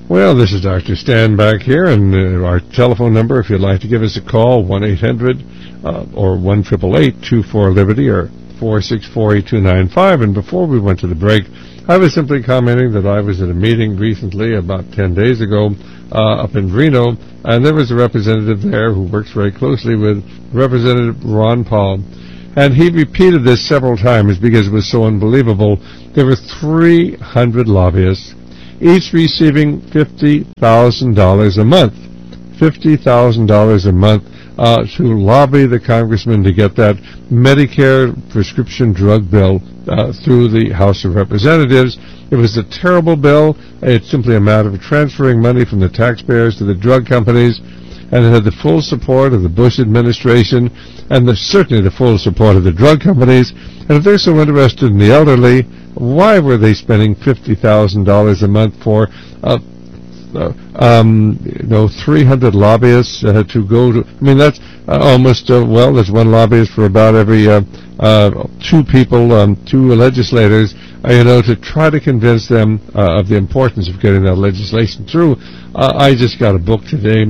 Well, this is Dr. Stan back here, and our telephone number, if you'd like to give us a call, 1-800 or 1-888-24-LIBERTY or 464-8295. And before we went to the break, I was simply commenting that I was at a meeting recently, about 10 days ago, up in Reno, and there was a representative there who works very closely with Representative Ron Paul. And he repeated this several times because it was so unbelievable. There were 300 lobbyists, each receiving $50,000 a month. $50,000 a month to lobby the congressman to get that Medicare prescription drug bill through the House of Representatives. It was a terrible bill. It's simply a matter of transferring money from the taxpayers to the drug companies, and it had the full support of the Bush administration and certainly the full support of the drug companies. And if they're so interested in the elderly, why were they spending $50,000 a month for 300 lobbyists to go to? I mean, that's almost, there's one lobbyist for about every two people, two legislators, to try to convince them of the importance of getting that legislation through. I just got a book today.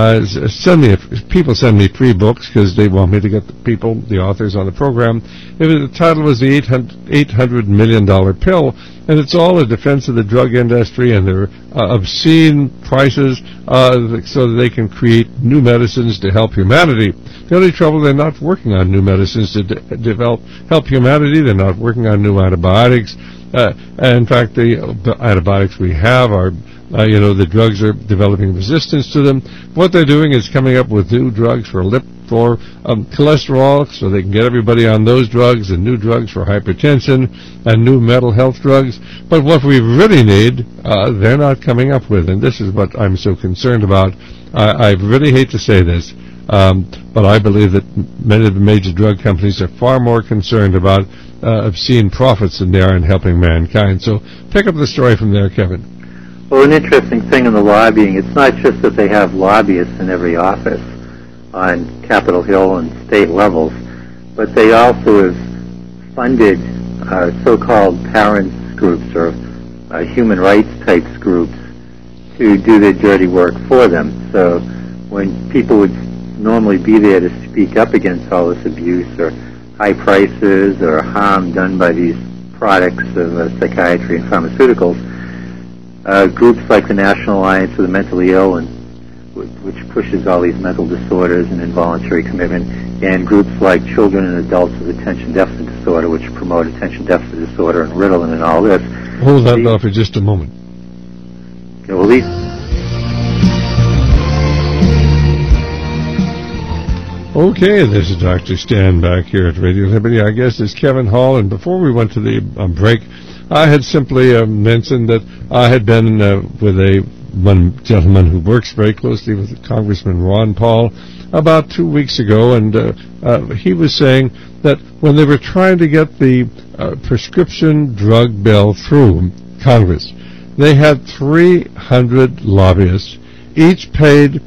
People send me free books because they want me to get the authors on the program. The title was The $800 Million Pill, and it's all a defense of the drug industry and their obscene prices so that they can create new medicines to help humanity. The only trouble, they're not working on new medicines to help humanity. They're not working on new antibiotics. In fact, the antibiotics we have are the drugs are developing resistance to them. What they're doing is coming up with new drugs for cholesterol, so they can get everybody on those drugs, and new drugs for hypertension, and new mental health drugs. But what we really need, they're not coming up with, and this is what I'm so concerned about. I really hate to say this, but I believe that many of the major drug companies are far more concerned about obscene profits than they are in helping mankind. So pick up the story from there, Kevin. Well, an interesting thing in the lobbying, it's not just that they have lobbyists in every office on Capitol Hill and state levels, but they also have funded so-called parents groups or human rights types groups to do their dirty work for them. So when people would normally be there to speak up against all this abuse or high prices or harm done by these products of psychiatry and pharmaceuticals, groups like the National Alliance for the Mentally Ill, which pushes all these mental disorders and involuntary commitment, and groups like Children and Adults with Attention Deficit Disorder, which promote attention deficit disorder and Ritalin and all this. Hold that thought for just a moment. Well, these... Okay, this is Dr. Stan back here at Radio Liberty. Our guest is Kevin Hall, and before we went to the break, I had simply mentioned that I had been with one gentleman who works very closely with Congressman Ron Paul about 2 weeks ago, and he was saying that when they were trying to get the prescription drug bill through Congress, they had 300 lobbyists, each paid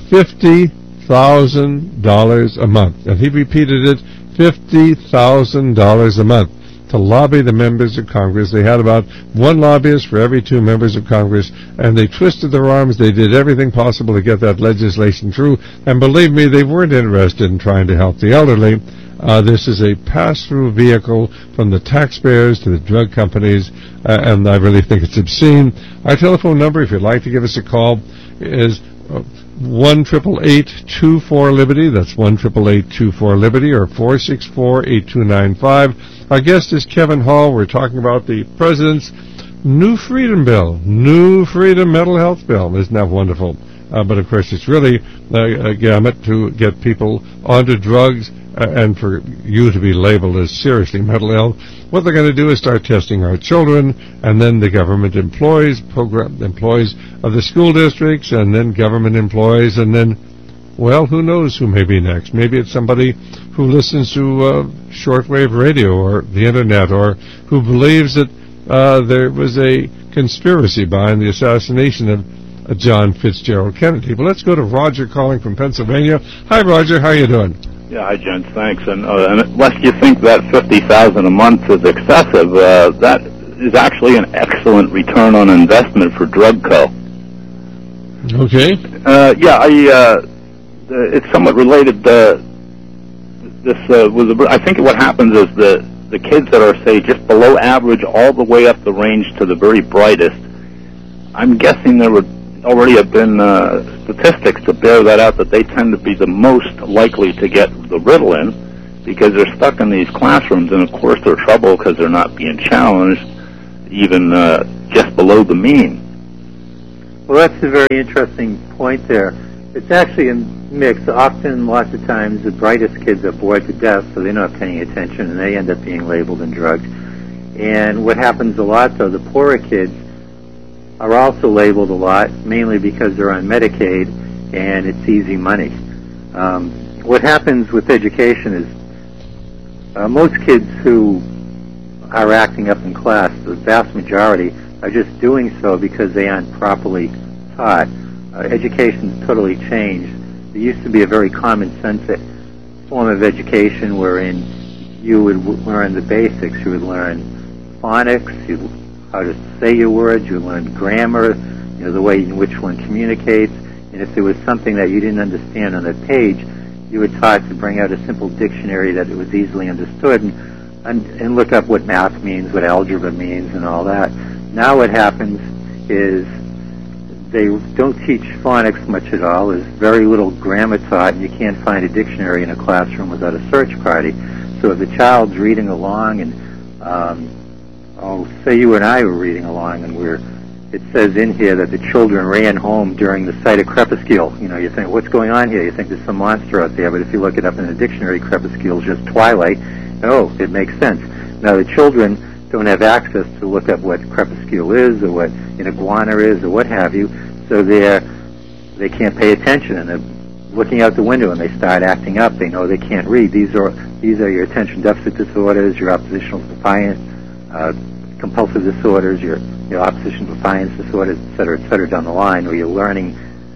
$50,000 a month. And he repeated it, $50,000 a month. To lobby the members of Congress. They had about one lobbyist for every two members of Congress, and they twisted their arms. They did everything possible to get that legislation through, and believe me, they weren't interested in trying to help the elderly. This is a pass-through vehicle from the taxpayers to the drug companies, and I really think it's obscene. Our telephone number, if you'd like to give us a call, is 1-888-24-LIBERTY. That's 1-888-24-LIBERTY or 464-8295. Our guest is Kevin Hall. We're talking about the President's New Freedom Bill, New Freedom Mental Health Bill. Isn't that wonderful? But, of course, it's really a gamut to get people onto drugs and for you to be labeled as seriously mental ill. What they're going to do is start testing our children, and then the government employees of the school districts, and then government employees, and then, well, who knows who may be next. Maybe it's somebody who listens to shortwave radio or the Internet, or who believes that there was a conspiracy behind the assassination of John Fitzgerald Kennedy. But let's go to Roger calling from Pennsylvania. Hi, Roger. How are you doing? Yeah, hi, gents. Thanks. And unless you think that $50,000 a month is excessive, that is actually an excellent return on investment for Drug Co. Okay. It's somewhat related. I think what happens is the kids that are, say, just below average all the way up the range to the very brightest, I'm guessing there would already have been statistics to bear that out, that they tend to be the most likely to get the Ritalin because they're stuck in these classrooms, and of course they're trouble because they're not being challenged even just below the mean. Well, that's a very interesting point there. It's actually a mix. Often, lots of times, the brightest kids are bored to death, so they're not paying attention, and they end up being labeled and drugged. And what happens a lot, though, the poorer kids are also labeled a lot, mainly because they're on Medicaid, and it's easy money. What happens with education is most kids who are acting up in class, the vast majority, are just doing so because they aren't properly taught. Education's totally changed. There used to be a very common sense form of education wherein you would learn the basics. You would learn phonics, how to say your words, you would learn grammar, the way in which one communicates. And if there was something that you didn't understand on that page, you were taught to bring out a simple dictionary that it was easily understood and look up what math means, what algebra means, and all that. Now what happens is they don't teach phonics much at all. There's very little grammar taught, and you can't find a dictionary in a classroom without a search party. So if the child's reading along, and say you and I were reading along, and it says in here that the children ran home during the sight of crepuscule. You think, what's going on here? You think there's some monster out there, but if you look it up in the dictionary, crepuscule is just twilight. It makes sense. Now the children don't have access to look up what crepuscule is or what an iguana is or what have you, so they can't pay attention, and they're looking out the window and they start acting up. They know they can't read. These are your attention deficit disorders, your oppositional defiance, compulsive disorders, your opposition defiance disorders, et cetera, down the line, or you're learning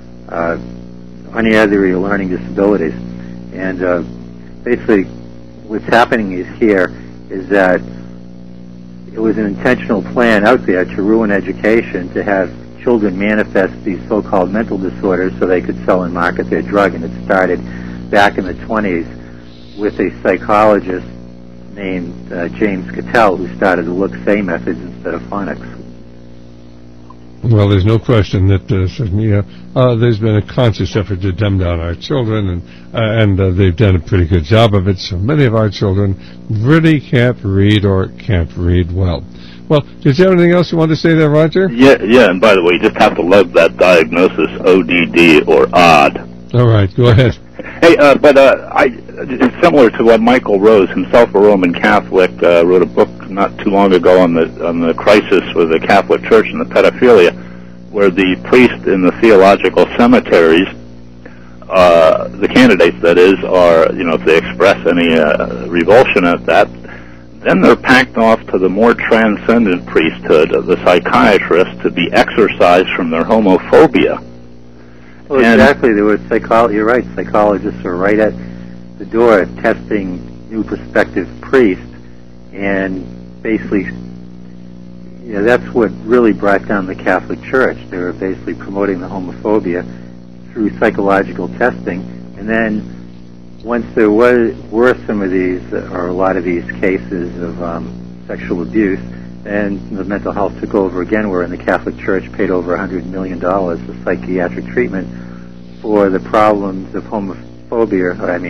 any other of your learning disabilities. And basically what's happening is that it was an intentional plan out there to ruin education, to have children manifest these so-called mental disorders so they could sell and market their drug. And it started back in the 20s with a psychologist named James Cattell, who started the look-say methods instead of phonics. Well, there's no question that certainly there's been a conscious effort to dumb down our children, and they've done a pretty good job of it. So many of our children really can't read or can't read well. Well, did you have anything else you wanted to say there, Roger? Yeah, and by the way, you just have to love that diagnosis, ODD, or odd. All right, go ahead. Hey, it's similar to what Michael Rose, himself a Roman Catholic, wrote a book not too long ago on the crisis with the Catholic Church and the pedophilia, where the priests in the theological cemeteries, the candidates that is, are, if they express any revulsion at that, then they're packed off to the more transcendent priesthood of the psychiatrists to be exorcised from their homophobia. Well, exactly. There was you're right. Psychologists are right at the door testing new prospective priests, and basically, that's what really brought down the Catholic Church. They were basically promoting the homophobia through psychological testing, and then once there were some of these, or a lot of these cases of sexual abuse, and the mental health took over again, wherein the Catholic Church paid over $100 million for psychiatric treatment for the problems of homophobia,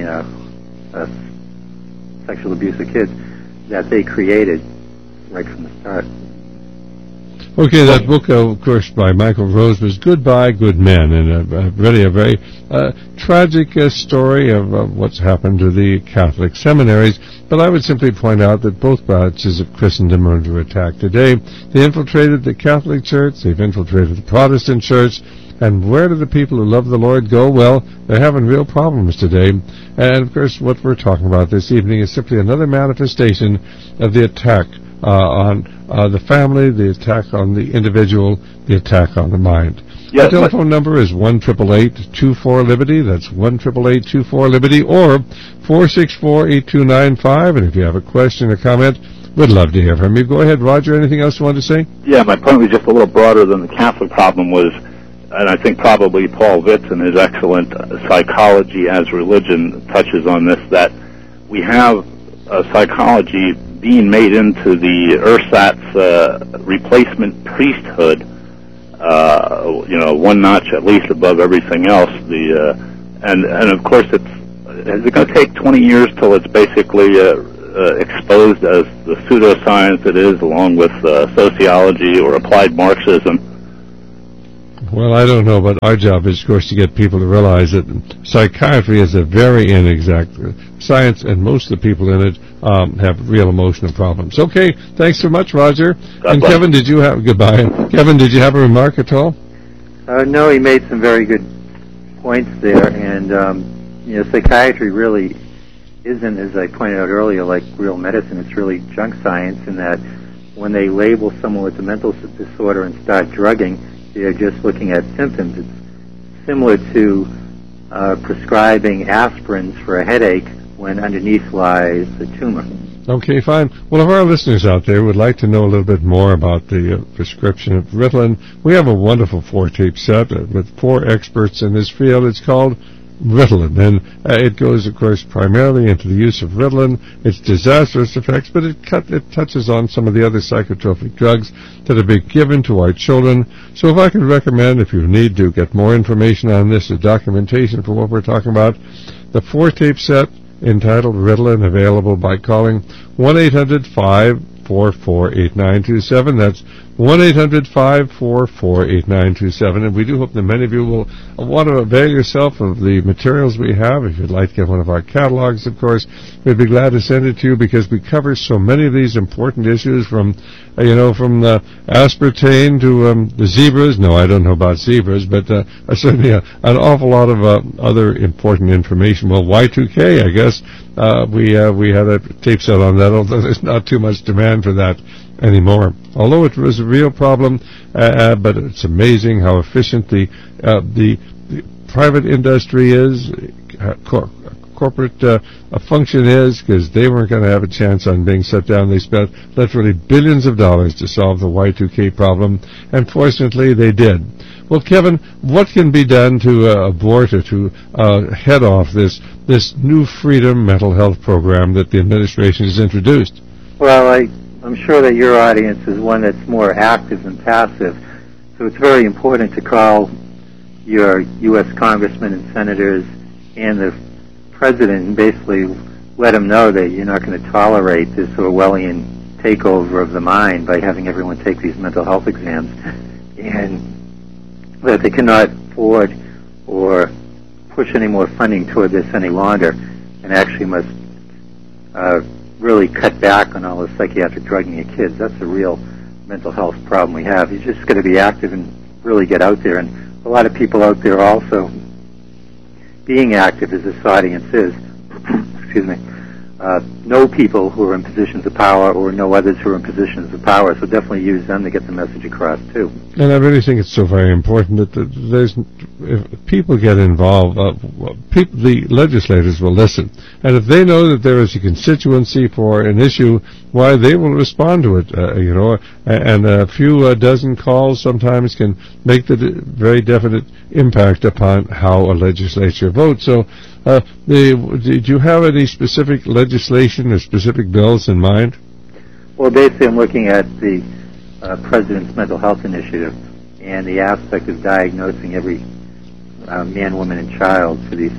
sexual abuse of kids, that they created right from the start. Okay, that book, of course, by Michael Rose was Goodbye, Good Men, and really a very tragic story of what's happened to the Catholic seminaries. But I would simply point out that both branches of Christendom are under attack today. They infiltrated the Catholic Church, they've infiltrated the Protestant Church, and where do the people who love the Lord go? Well, they're having real problems today. And, of course, what we're talking about this evening is simply another manifestation of the attack on the family, the attack on the individual, the attack on the mind. Yes, the telephone number is 1-888-24-LIBERTY. That's 1-888-24-LIBERTY, or 464-8295. And if you have a question or comment, we'd love to hear from you. Go ahead, Roger. Anything else you want to say? Yeah, my point was just a little broader than the Catholic problem was and I think probably Paul Vitz in his excellent Psychology as Religion touches on this, that we have psychology being made into the ersatz replacement priesthood, one notch at least above everything else. And of course, is it going to take 20 years till it's basically exposed as the pseudoscience it is, along with sociology or applied Marxism? Well, I don't know, but our job is, of course, to get people to realize that psychiatry is a very inexact science, and most of the people in it have real emotional problems. Okay, thanks so much, Roger. And Kevin, did you have Kevin, did you have a remark at all? No, he made some very good points there, and psychiatry really isn't, as I pointed out earlier, like real medicine. It's really junk science, in that when they label someone with a mental disorder and start drugging, they're just looking at symptoms. It's similar to prescribing aspirins for a headache when underneath lies a tumor. Okay, fine. Well, if our listeners out there would like to know a little bit more about the prescription of Ritalin, we have a wonderful 4-tape set with 4 experts in this field. It's called Ritalin, and it goes, of course, primarily into the use of Ritalin, its disastrous effects, but it touches on some of the other psychotropic drugs that are being given to our children. So if I could recommend, if you need to get more information on this, or documentation for what we're talking about, the 4-tape set entitled Ritalin, available by calling 1-800-544-8927. That's 1-800-544-8927. And we do hope that many of you will want to avail yourself of the materials we have. If you'd like to get one of our catalogs, of course, we'd be glad to send it to you, because we cover so many of these important issues, from the aspartame to the zebras. No, I don't know about zebras, but certainly an awful lot of other important information. Well, Y2K, I guess, we had a tape set on that, although there's not too much demand for that anymore. Although it was a real problem, but it's amazing how efficient the private industry is, corporate function is, because they weren't going to have a chance on being shut down. They spent literally billions of dollars to solve the Y2K problem, and fortunately they did. Well, Kevin, what can be done to abort or to head off this new Freedom mental health program that the administration has introduced? Well, I'm sure that your audience is one that's more active than passive, so it's very important to call your U.S. congressmen and senators and the president and basically let them know that you're not going to tolerate this Orwellian takeover of the mind by having everyone take these mental health exams, and that they cannot afford or push any more funding toward this any longer, and actually must really cut back on all the psychiatric drugging of kids. That's a real mental health problem we have. You just got to be active and really get out there. And a lot of people out there also being active, as this audience is, excuse me, know people who are in positions of power or know others who are in positions of power. So definitely use them to get the message across too. And I really think it's so very important that if people get involved, the legislators will listen. And if they know that there is a constituency for an issue, why, they will respond to it, and a few dozen calls sometimes can make the very definite impact upon how a legislature votes. So, did you have any specific legislation or specific bills in mind? Well, basically I'm looking at the President's Mental Health Initiative and the aspect of diagnosing every man, woman, and child for these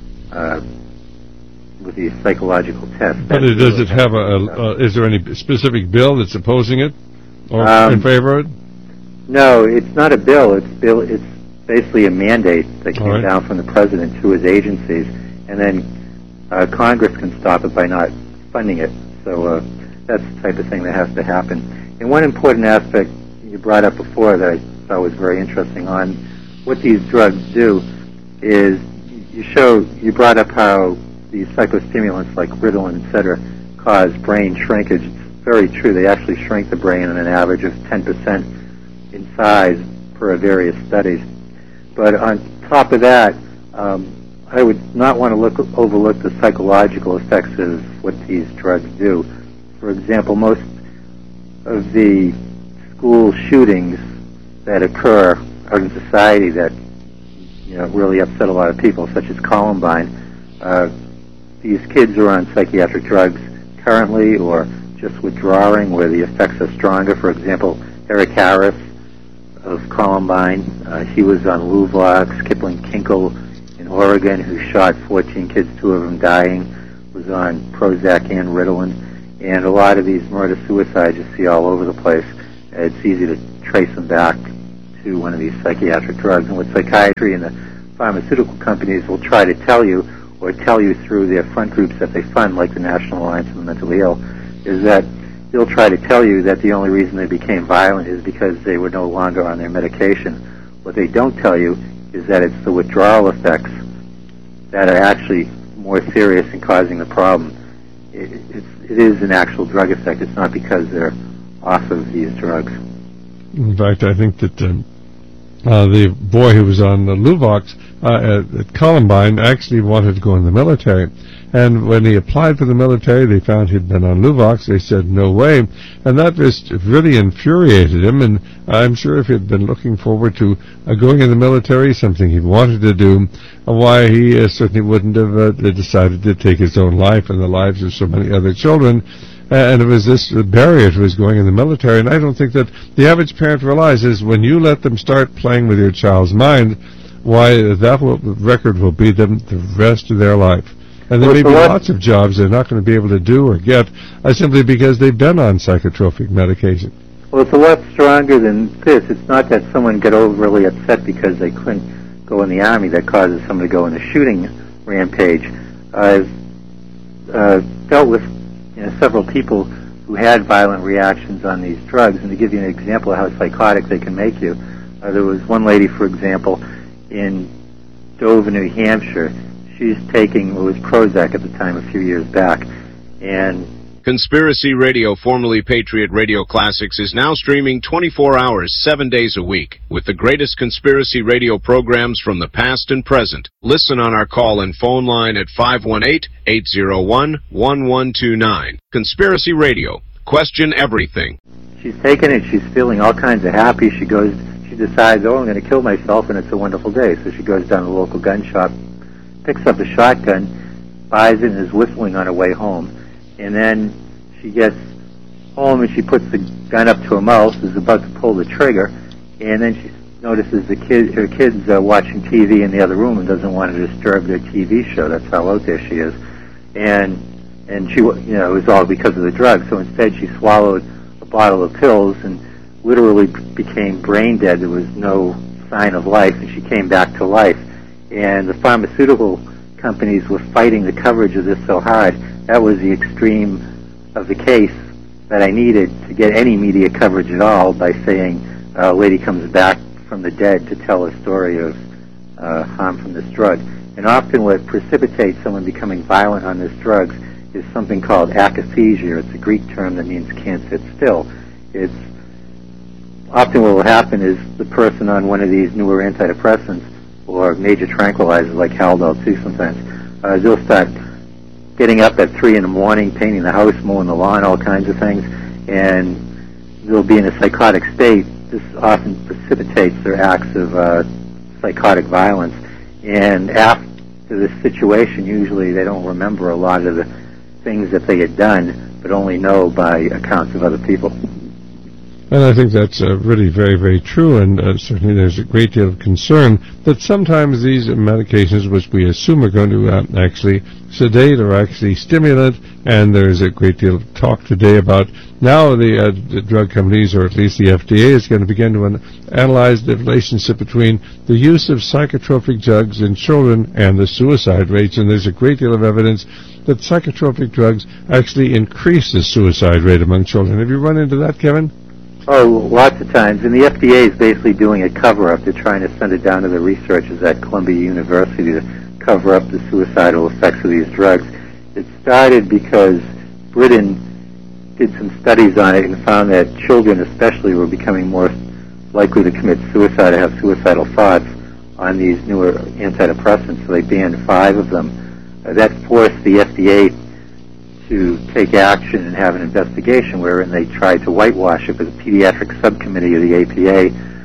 with these psychological tests. But does it have is there any specific bill that's opposing it or in favor of it? No, it's not a bill. It's basically a mandate that came down from the President to his agencies, and then Congress can stop it by not funding it. So that's the type of thing that has to happen. And one important aspect you brought up before that I thought was very interesting on what these drugs do is you brought up how these psychostimulants like Ritalin, etc., cause brain shrinkage. It's very true. They actually shrink the brain on an average of 10% in size per various studies. But on top of that, I would not want to overlook the psychological effects of what these drugs do. For example, most of the school shootings that occur out in society that really upset a lot of people, such as Columbine. These kids are on psychiatric drugs currently, or just withdrawing, where the effects are stronger. For example, Eric Harris of Columbine, he was on Luvox. Kipling Kinkle in Oregon, who shot 14 kids, 2 of them dying, was on Prozac and Ritalin. And a lot of these murder-suicides you see all over the place. It's easy to trace them back to one of these psychiatric drugs. And what psychiatry and the pharmaceutical companies will try to tell you, or tell you through their front groups that they fund, like the National Alliance of the Mentally Ill, is that they'll try to tell you that the only reason they became violent is because they were no longer on their medication. What they don't tell you is that it's the withdrawal effects that are actually more serious in causing the problem. It is an actual drug effect. It's not because they're off of these drugs. In fact, I think that the boy who was on the Luvox at Columbine actually wanted to go in the military. And when he applied for the military, they found he'd been on Luvox. They said, no way. And that just really infuriated him. And I'm sure if he'd been looking forward to going in the military, something he wanted to do, why he certainly wouldn't have decided to take his own life and the lives of so many other children. And it was this barrier to his going in the military. And I don't think that the average parent realizes when you let them start playing with your child's mind, why that record will be them the rest of their life. And there may be lots of jobs they're not going to be able to do or get simply because they've been on psychotropic medication. Well, it's a lot stronger than this. It's not that someone got overly upset because they couldn't go in the Army that causes someone to go on a shooting rampage. I've dealt with several people who had violent reactions on these drugs, and to give you an example of how psychotic they can make you, there was one lady, for example, in Dover, New Hampshire. She's taking, it was Prozac at the time, a few years back, and Conspiracy Radio, formerly Patriot Radio Classics, is now streaming 24 hours, 7 days a week, with the greatest conspiracy radio programs from the past and present. Listen on our call and phone line at 518-801-1129. Conspiracy Radio. Question everything. She's taken it. She's feeling all kinds of happy. She decides, I'm going to kill myself, and it's a wonderful day. So she goes down to the local gun shop, picks up a shotgun, buys it, and is whistling on her way home. And then she gets home and she puts the gun up to her mouth, is about to pull the trigger, and then she notices her kids are watching TV in the other room and doesn't want to disturb their TV show. That's how out there she is. And she, it was all because of the drug. So instead she swallowed a bottle of pills and literally became brain dead. There was no sign of life, and she came back to life. And the pharmaceutical companies were fighting the coverage of this so hard. That was the extreme of the case that I needed to get any media coverage at all, by saying a lady comes back from the dead to tell a story of harm from this drug. And often what precipitates someone becoming violent on this drug is something called akathisia. It's a Greek term that means can't sit still. It's often what will happen is the person on one of these newer antidepressants or major tranquilizers like Haldol too sometimes, they'll start getting up at 3 in the morning, painting the house, mowing the lawn, all kinds of things, and they'll be in a psychotic state. This often precipitates their acts of psychotic violence. And after this situation, usually they don't remember a lot of the things that they had done, but only know by accounts of other people. And I think that's really very, very true, and certainly there's a great deal of concern that sometimes these medications, which we assume are going to actually sedate or actually stimulant, and there's a great deal of talk today about now the drug companies, or at least the FDA, is going to begin to analyze the relationship between the use of psychotropic drugs in children and the suicide rates, and there's a great deal of evidence that psychotropic drugs actually increase the suicide rate among children. Have you run into that, Kevin? Oh, lots of times. And the FDA is basically doing a cover-up. They're trying to send it down to the researchers at Columbia University to cover up the suicidal effects of these drugs. It started because Britain did some studies on it and found that children especially were becoming more likely to commit suicide, to have suicidal thoughts on these newer antidepressants, so they banned 5 of them. That forced the FDA to take action and have an investigation wherein they tried to whitewash it, but the pediatric subcommittee of the APA was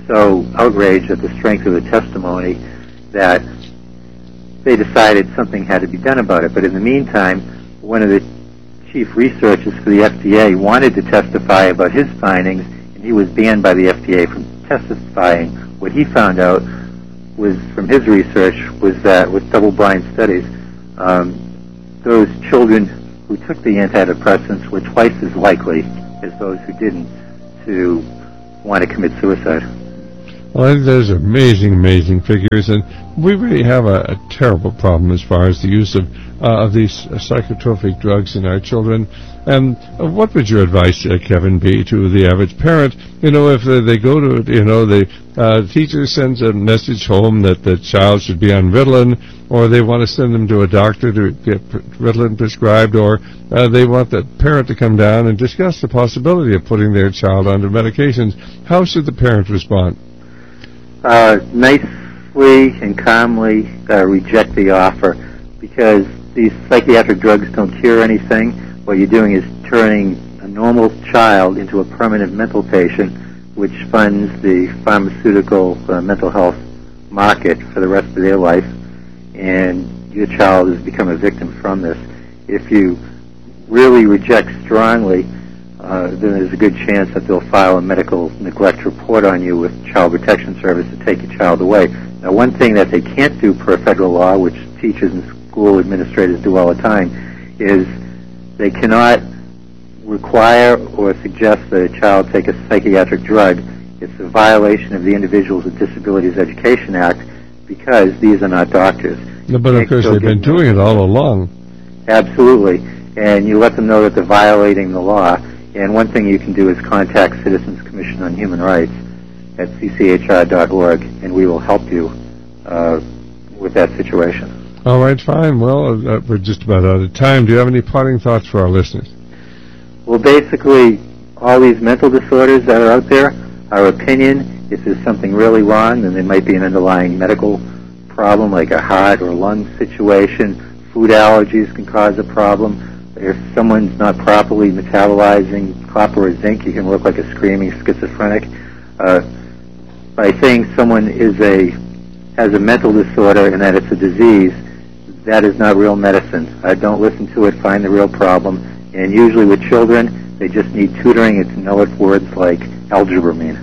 so outraged at the strength of the testimony that they decided something had to be done about it. But in the meantime, one of the chief researchers for the FDA wanted to testify about his findings, and he was banned by the FDA from testifying. What he found out was, from his research, was that with double-blind studies, those children who took the antidepressants were twice as likely as those who didn't to want to commit suicide. Well, I think those are amazing, amazing figures, and we really have a terrible problem as far as the use of these psychotropic drugs in our children. And what would your advice, Kevin, be to the average parent? You know, if they go to, the teacher sends a message home that the child should be on Ritalin, or they want to send them to a doctor to get Ritalin prescribed, or they want the parent to come down and discuss the possibility of putting their child under medications. How should the parent respond? Nicely and calmly reject the offer, because these psychiatric drugs don't cure anything. What you're doing is turning a normal child into a permanent mental patient, which funds the pharmaceutical mental health market for the rest of their life, and your child has become a victim from this. If you really reject strongly, then there's a good chance that they'll file a medical neglect report on you with Child Protection Service to take your child away. Now, one thing that they can't do per federal law, which teachers and school administrators do all the time, is they cannot require or suggest that a child take a psychiatric drug. It's a violation of the Individuals with Disabilities Education Act, because these are not doctors. No, but of course they've been doing it all along. Absolutely. And you let them know that they're violating the law. And one thing you can do is contact Citizens Commission on Human Rights at cchr.org, and we will help you with that situation. All right, fine. Well, we're just about out of time. Do you have any parting thoughts for our listeners? Well, basically, all these mental disorders that are out there, our opinion, if there's something really wrong, then there might be an underlying medical problem like a heart or lung situation. Food allergies can cause a problem. If someone's not properly metabolizing copper or zinc, you can look like a screaming schizophrenic. By saying someone has a mental disorder and that it's a disease, that is not real medicine. Don't listen to it. Find the real problem. And usually with children, they just need tutoring and to know what words like algebra mean.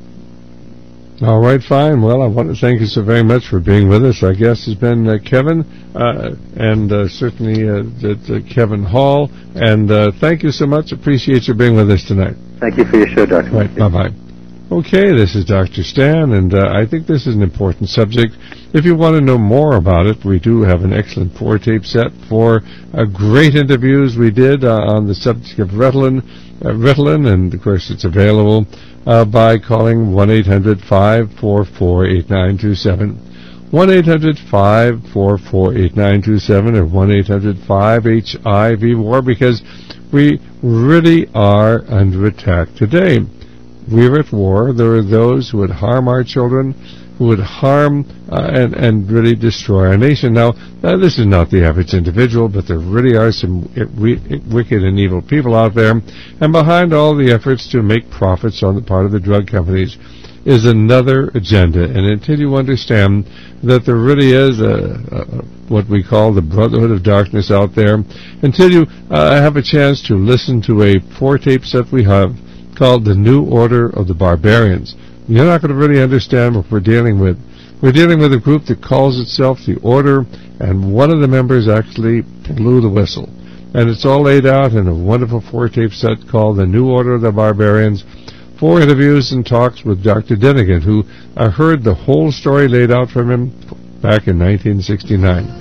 All right, fine. Well, I want to thank you so very much for being with us. Our guest has been Kevin, and certainly Kevin Hall. And thank you so much. Appreciate you being with us tonight. Thank you for your show, Dr. Right, bye-bye. Okay, this is Dr. Stan, and I think this is an important subject. If you want to know more about it, we do have an excellent 4-tape set for great interviews we did on the subject of Ritalin, and of course it's available by calling 1-800-544-8927, 1-800-544-8927, or 1-800-5HIV-WAR, because we really are under attack today. We're at war. There are those who would harm our children, who would harm and really destroy our nation. Now, this is not the average individual, but there really are some wicked and evil people out there. And behind all the efforts to make profits on the part of the drug companies is another agenda. And until you understand that there really is what we call the Brotherhood of Darkness out there, until you have a chance to listen to a 4-tape set we have called The New Order of the Barbarians, you're not going to really understand what we're dealing with. We're dealing with a group that calls itself the Order, and one of the members actually blew the whistle. And it's all laid out in a wonderful 4-tape set called The New Order of the Barbarians. 4 interviews and talks with Dr. Dinnigan, who I heard the whole story laid out from him back in 1969.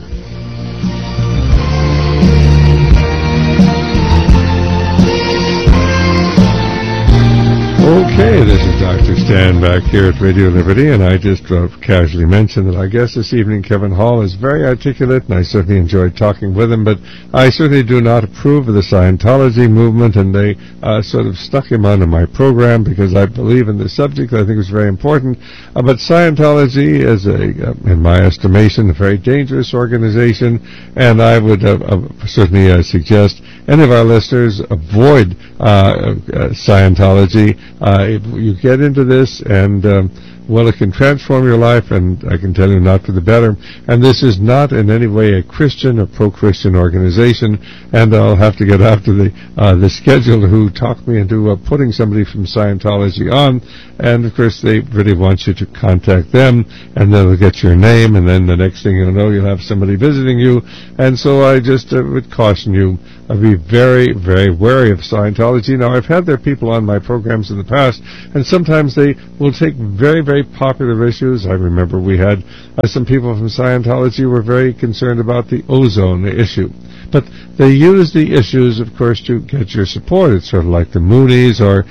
Okay, this is Dr. Stan back here at Radio Liberty, and I just casually mentioned that our guest this evening, Kevin Hall, is very articulate, and I certainly enjoyed talking with him, but I certainly do not approve of the Scientology movement, and they sort of stuck him onto my program because I believe in the subject. I think it's very important. But Scientology is, in my estimation, a very dangerous organization, and I would certainly suggest any of our listeners avoid Scientology. If you get into to this, and well, it can transform your life, and I can tell you not for the better. And this is not in any way a Christian or pro-Christian organization, and I'll have to get after the scheduler who talked me into putting somebody from Scientology on, and of course they really want you to contact them, and they'll get your name, and then the next thing you'll know, you'll have somebody visiting you. And so I just would caution you, be very, very wary of Scientology. Now, I've had their people on my programs in the past, and sometimes they will take very, very popular issues. I remember we had some people from Scientology who were very concerned about the ozone issue. But they use the issues, of course, to get your support. It's sort of like the Moonies or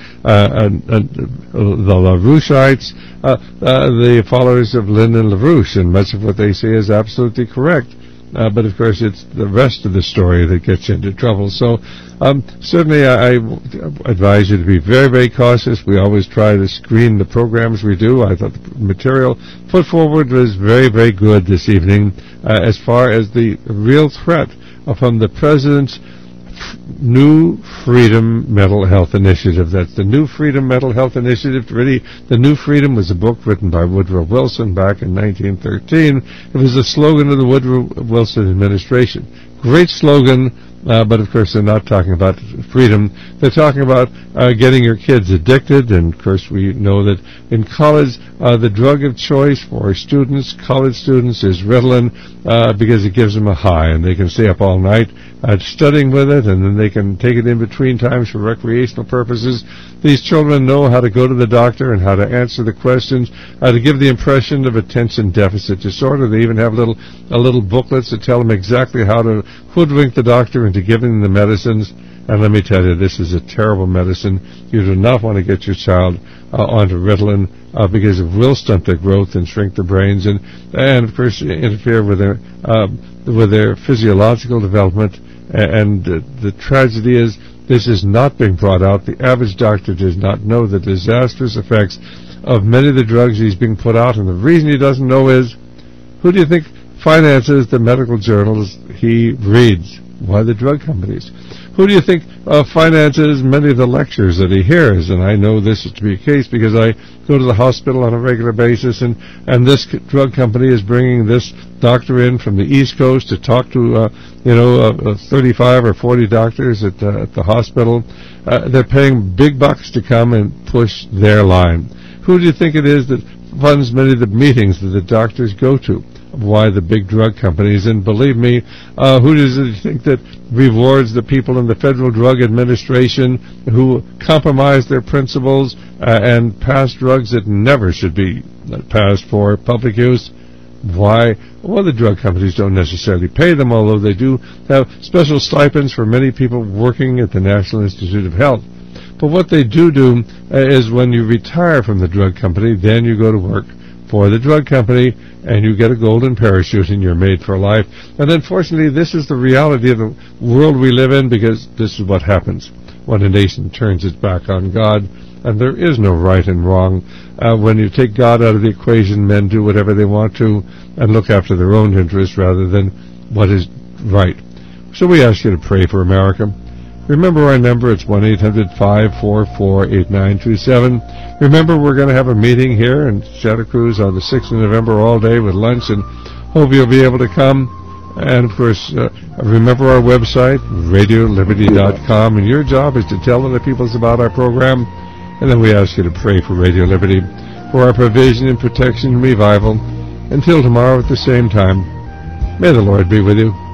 the LaRoucheites, the followers of Lyndon LaRouche, and much of what they say is absolutely correct. But of course, it's the rest of the story that gets you into trouble. So, certainly, I advise you to be very, very cautious. We always try to screen the programs we do. I thought the material put forward was very, very good this evening, as far as the real threat from the President's New Freedom Mental Health Initiative. That's the New Freedom Mental Health Initiative. Really, the New Freedom was a book written by Woodrow Wilson back in 1913. It was the slogan of the Woodrow Wilson administration. Great slogan, but of course they're not talking about freedom. They're talking about getting your kids addicted, and of course we know that in college the drug of choice for students, college students, is Ritalin, because it gives them a high, and they can stay up all night studying with it, and then they can take it in between times for recreational purposes. These children know how to go to the doctor and how to answer the questions, to give the impression of attention deficit disorder. They even have little booklets that tell them exactly how to hoodwink the doctor into giving them the medicines. And let me tell you, this is a terrible medicine. You do not want to get your child onto Ritalin because it will stunt their growth and shrink their brains, and of course interfere with their physiological development. And the tragedy is, this is not being brought out. The average doctor does not know the disastrous effects of many of the drugs he's being put out, and the reason he doesn't know is, who do you think finances the medical journals he reads? Why, the drug companies. Who do you think finances many of the lectures that he hears? And I know this is to be the case because I go to the hospital on a regular basis, and this drug company is bringing this doctor in from the East Coast to talk to 35 or 40 doctors at the hospital. They're paying big bucks to come and push their line. Who do you think it is that funds many of the meetings that the doctors go to? Why, the big drug companies. And believe me, who does it think that rewards the people in the Federal Drug Administration who compromise their principles and pass drugs that never should be passed for public use? Why? Well, the drug companies don't necessarily pay them, although they do have special stipends for many people working at the National Institute of Health. But what they do is when you retire from the drug company, then you go to work for the drug company, and you get a golden parachute, and you're made for life. And unfortunately, this is the reality of the world we live in, because this is what happens when a nation turns its back on God. And there is no right and wrong. When you take God out of the equation, men do whatever they want to and look after their own interests rather than what is right. So we ask you to pray for America. Remember our number, it's 1-800-544-8927. Remember, we're going to have a meeting here in Santa Cruz on the 6th of November all day with lunch, and hope you'll be able to come. And, of course, remember our website, RadioLiberty.com, and your job is to tell other people about our program. And then we ask you to pray for Radio Liberty, for our provision and protection and revival. Until tomorrow at the same time, may the Lord be with you.